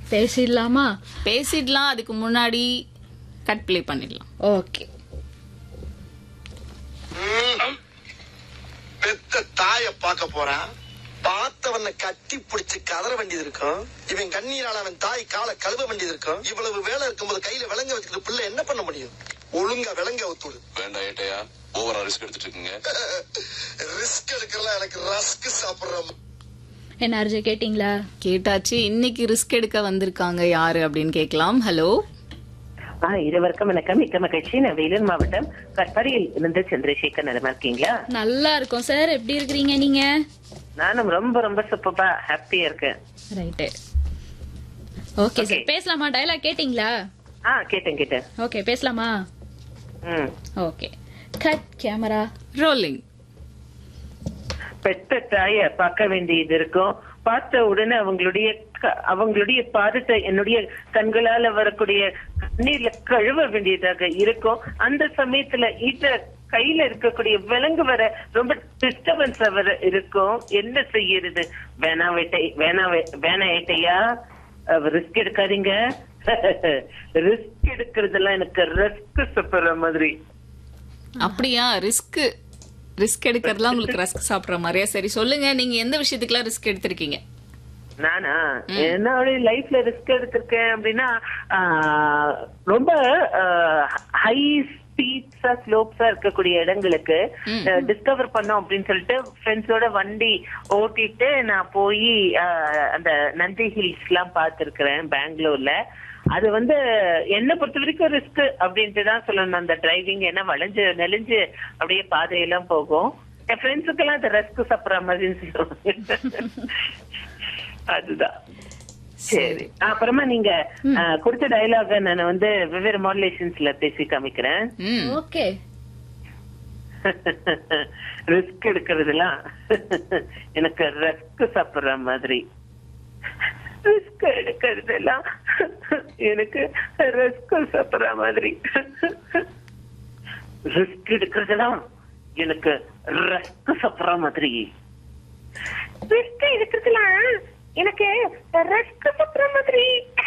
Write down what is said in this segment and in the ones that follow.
பேசிடலாமா? பேசிடலாம். அதுக்கு முன்னாடி கட் ப்ளே பண்ணிடலாம். ஓகே. பெத்த தாய பார்க்க போறான். பார்த்தவன கட்டி பிடிச்சு கதற வேண்டியது இருக்கும். இவன் கண்ணீரால அவன் தாய் காலை கழுவ வேண்டியது இருக்கும். இவ்வளவு வேலை இருக்கும்போது கையில விலங்க வச்சுக்கிட்டு பிள்ளை என்ன பண்ண முடியும்? ஒழுங்கா விலங்க ஒத்துடு. வேண்டாம் ஏட்டையா, ஓவரா ரிஸ்க் எடுத்துட்டு இருக்கீங்க. ரிஸ்க் எடுக்கலாம். எனக்கு ரஸ்க் சாப்பிடுறோம். என்ன அர்ஜி கேட்டீங்களா? கேட்டாச்சு. இன்னைக்கு ரிஸ்க் எடுக்க வந்திருக்காங்க யாரு அப்படின்னு கேட்கலாம். ஹலோ, இருவருக்கும் வணக்கம். மிக்க மகிழ்ச்சி. நான் வேலூர் மாவட்டம் கற்பரையில் இருந்து சந்திரசேகர். நலமா இருக்கீங்களா? நல்லா இருக்கும் சார். எப்படி இருக்கிறீங்க நீங்க? நானும் ரொம்ப ரொம்ப சூப்பரா ஹாப்பியா இருக்கேன். ரைட்டு. ஓகே சார், பேசலாமா? டயலாக் கேட்டீங்களா? கேட்டேன். ஓகே, பேசலாமா? ஓகே. Cut camera rolling. பெத்த தாய பார்க்க வேண்டியது இருக்கும். பார்த்த உடனே அவங்களுடைய பாதத்தை என்னுடைய கண்களால வரக்கூடிய கண்ணீர்ல கழுவ வேண்டியதாக இருக்கும். அந்த சமயத்துல கையில இருக்கக்கூடிய விலங்கு வர ரொம்ப டிஸ்டர்பன்ஸ் வர இருக்கும். என்ன செய்யறது? வேணா ஏட்டையா, ரிஸ்க் எடுக்காதீங்க. ரிஸ்க் எடுக்கிறதெல்லாம் எனக்கு ரஸ்க் சாப்பிடுற மாதிரி. அப்படியா? ரிஸ்க் எடுக்கிறதுலாம் உங்களுக்கு ரஸ்க் சாப்பிடுற மாதிரியா? சரி சொல்லுங்க, நீங்க எந்த விஷயத்துக்குலாம் ரிஸ்க் எடுத்திருக்கீங்க? நானா என்னோட லைஃப்ல ரிஸ்க் எடுத்திருக்கேன் அப்படின்னா, ரொம்ப ஹை ஸ்பீட்ஸா ஸ்லோப்ஸா இருக்கக்கூடிய இடங்களுக்கு டிஸ்கவர் பண்ணோம் அப்படின்னு சொல்லிட்டு ஃப்ரெண்ட்ஸோட வண்டி ஓட்டிட்டு நான் போய் அந்த நந்தி ஹில்ஸ் எல்லாம் பார்த்திருக்கிறேன் பெங்களூர்ல. அது என்ன பொறுத்த வரைக்கும் ரிஸ்க் அப்படின்ட்டு தான் சொல்லணும் அந்த டிரைவிங். ஏன்னா நெளிஞ்சு அப்படியே பாதையெல்லாம் போகும். என் ஃப்ரெண்ட்ஸுக்கெல்லாம் அந்த ரிஸ்க் சாப்பிட்ற மாதிரி சொல்லுவாங்க. அதுதான். சரி, அப்புறமா நீங்க கொடுத்த டயலாக நான் வெவ்வேறு மாடுலேஷன்ஸ்ல பேசி காமிக்கிறேன். ஓகே. ரிஸ்க் எடுக்கிறதுலாம் எனக்கு ரஸ்க் சாப்பிடுற மாதிரி. ரிஸ்க் எடுக்கிறதெல்லாம் எனக்கு ரஸ்க் சாப்பிடுற மாதிரி. ரிஸ்க் எடுக்கிறதெல்லாம் எனக்கு ரஸ்க் சாப்பிடுற மாதிரி. ரிஸ்க் எடுக்கிறதெல்லாம் எனக்கு ரஸ்க் சாப்பிடுற மாதிரி.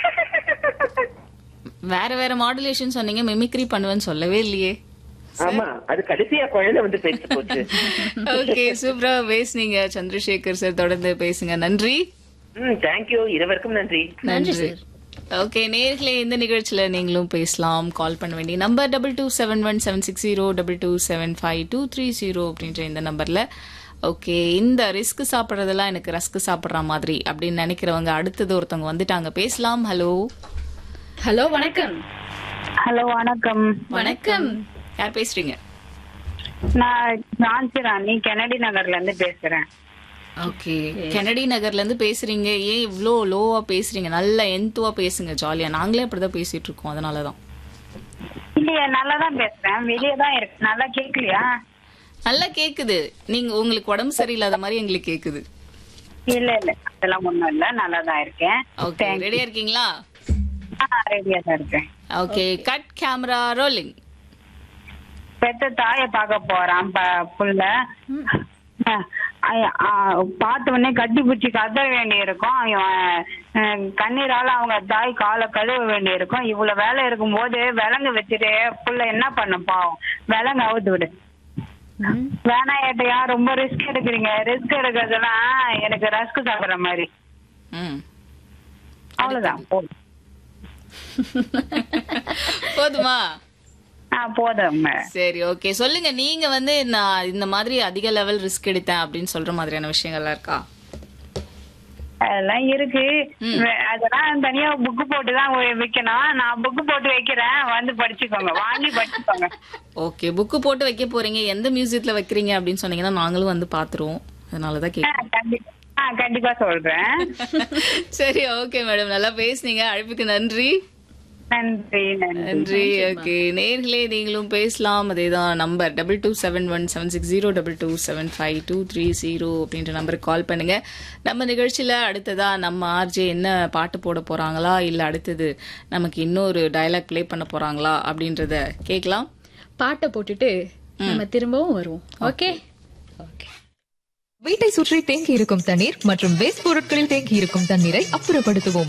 வேற மாடுலேஷன் சொன்னீங்க, மிமிக்ரி பண்ணுவேன்னு சொல்லவே இல்லையே. ஆமா, அது கடைசியா குழந்தை பேசி போச்சு. ஓகே, சூப்பரா பேசுனீங்க சந்திரசேகர் சார். தொடர்ந்து பேசுங்க. நன்றி. தேங்க்யூ. இருவருக்கும் நன்றி. நன்றி சார். ஓகே நேயர்களே, இந்த நிகழ்ச்சியில நீங்களும் பேசலாம். கால் பண்ண வேண்டிய நம்பர் 227176 22752330 அப்படின்ற இந்த நம்பர்ல. ஓகே, இந்த ரிஸ்க் சாப்பிட்றதெல்லாம் எனக்கு ரஸ்க் சாப்பிட்ற மாதிரி அப்படின்னு நினைக்கிறவங்க அடுத்தது ஒருத்தவங்க வந்துட்டாங்க. பேசலாம். ஹலோ. ஹலோ, வணக்கம். ஹலோ, வணக்கம். வணக்கம். யார் பேசுறீங்க? நான் ஜான்சி ராணி, கெனடி நகர்ல இருந்து பேசுறேன். ஓகே, கெனடி நகர்ல இருந்து பேசுறீங்க. ஏன் இவ்ளோ லோவா பேசுறீங்க? நல்ல எந்துவா பேசுங்க, ஜாலியா. நாங்களே அப்படிதான் பேசிட்டு இருக்கோம், அதனாலதான். இல்லையா, நல்லாதான் பேசுறேன். வெளியே தான் இருக்கு. நல்லா கேட்கலையா? நல்லா கேக்குது. நீங்க உங்களுக்கு உடம்பு சரியில்லாத மாதிரி எங்களுக்கு கேக்குது. இல்ல அதெல்லாம் ஒண்ணும் இல்ல, நல்லாதான் இருக்கேன். ஓகே, ரெடியா இருக்கீங்களா? ரெடியா தான் இருக்கேன். Okay, cut camera rolling. பெத்த தாய பார்க்க போறான் புள்ள. பார்த்த உடனே கட்டி பிடிச்சி கத்த வேண்டி இருக்கும். கண்ணீரால அவங்க தாய் காலை கழுவ வேண்டி இருக்கும். இவ்வளவு வேலை இருக்கும் போது விலங்கு வச்சுட்டு புள்ள என்ன பண்ண பாவம், விலங்கு அவுத்து விடு. வேணா ஏட்டையா, ரொம்ப ரிஸ்க் எடுக்கிறீங்க. ரிஸ்க் எடுக்கிறதுலாம் எனக்கு ரஸ்க் சாப்பிடுற மாதிரி. அவ்வளவுதான். போதுமா? போதும். சரி, ஓகே. சொல்லுங்க, நீங்க நான் இந்த மாதிரி அதிக லெவல் ரிஸ்க் எடுத்தேன் அப்படின்னு சொல்ற மாதிரியான விஷயங்கள்லாம் இருக்கா? அதெல்லாம் இருக்கு. அதெல்லாம் தனியா புக்கு போட்டுதான் வைக்கணும். நான் புக்கு போட்டு வைக்கிறேன், படிச்சுக்கோங்க, வாங்கி படிச்சுக்கோங்க. ஓகே, புக்கு போட்டு வைக்க போறீங்க. எந்த மியூசியத்துல வைக்கிறீங்க அப்படின்னு சொன்னீங்கன்னா நாங்களும் பாத்துருவோம். அதனாலதான் கேட்க. கண்டிப்பா சொல்றேன். சரி, ஓகே மேடம், நல்லா பேசுனீங்க. அழைப்புக்கு நன்றி. நன்றி. ஓகே நேயர்களே, நீங்களும் பேசலாம். அதேதான் நம்பர் 227176 22752330 அப்படின்ற நம்பருக்கு கால் பண்ணுங்க. நம்ம நிகழ்ச்சியில அடுத்ததா நம்ம ஆர்ஜே என்ன பாட்டு போட போறாங்களா, இல்ல அடுத்தது நமக்கு இன்னொரு டயலாக் பிளே பண்ண போறாங்களா அப்படின்றத கேட்கலாம். பாட்டை போட்டுட்டு நம்ம திரும்பவும் வருவோம். ஓகே. வீட்டை சுற்றி தேங்கி இருக்கும் தண்ணீர் மற்றும் வேஸ்ட் பொருட்களில் தேங்கி இருக்கும் தண்ணீரை அப்புறப்படுத்துவோம்.